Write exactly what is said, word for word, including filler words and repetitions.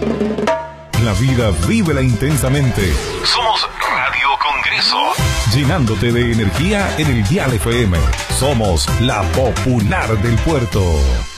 La vida vívela intensamente. Somos Radio Congreso. Llenándote de energía en el Dial F M. Somos la popular del puerto.